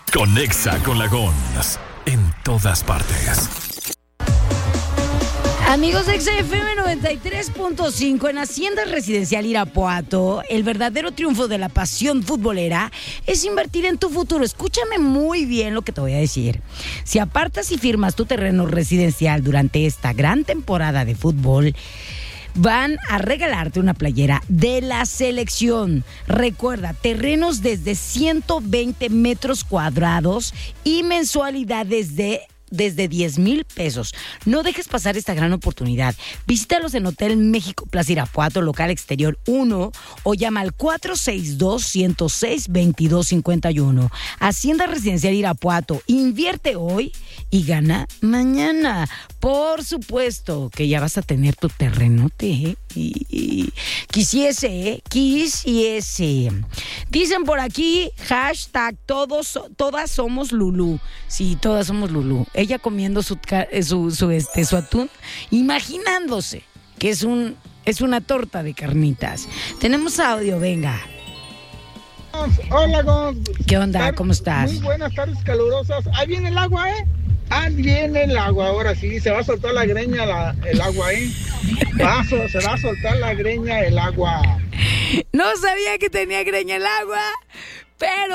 Conexa con la Gons en todas partes. Amigos de XFM 93.5, en Hacienda Residencial Irapuato, el verdadero triunfo de la pasión futbolera es invertir en tu futuro. Escúchame muy bien lo que te voy a decir. Si apartas y firmas tu terreno residencial durante esta gran temporada de fútbol, van a regalarte una playera de la selección. Recuerda, terrenos desde 120 metros cuadrados y mensualidades desde 10,000 pesos. No dejes pasar esta gran oportunidad. Visítalos en Hotel México Plaza Irapuato, local exterior 1, o llama al 462-106-2251. Hacienda Residencial Irapuato. Invierte hoy y gana mañana. Por supuesto que ya vas a tener tu terrenote. Quisiese. Dicen por aquí, hashtag todas somos Lulú. Sí, todas somos Lulú. Ella comiendo su atún, imaginándose que es una torta de carnitas. Tenemos audio, venga. Hola, Gon. ¿Qué onda? ¿Cómo estás? Muy buenas tardes calurosas. Ahí viene el agua, ¿eh? Ahí viene el agua, ahora sí. Se va a soltar la greña el agua, ¿eh? Se va a soltar la greña el agua. No sabía que tenía greña el agua, pero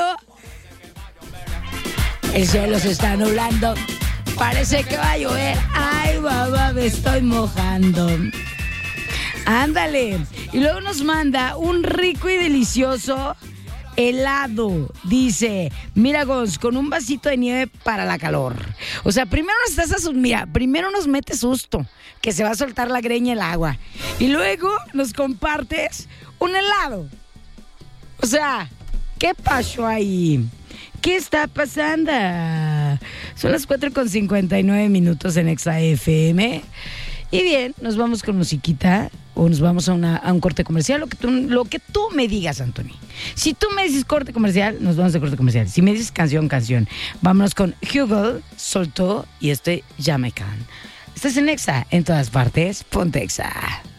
el cielo se está nublando. Parece que va a llover. Ay, babá, me estoy mojando. Ándale. Y luego nos manda un rico y delicioso helado. Dice, mira, Gonz, con un vasito de nieve para la calor. O sea, primero nos mete susto, que se va a soltar la greña el agua. Y luego nos compartes un helado. O sea, ¿qué pasó ahí? ¿Qué está pasando? Son las 4:59 en Exa FM. Y bien, nos vamos con musiquita o nos vamos a un corte comercial, lo que tú me digas, Anthony. Si tú me dices corte comercial, nos vamos de corte comercial. Si me dices canción. Vámonos con Hugo, Soltó y Jamaican. Estás en Exa, en todas partes, ponte Exa.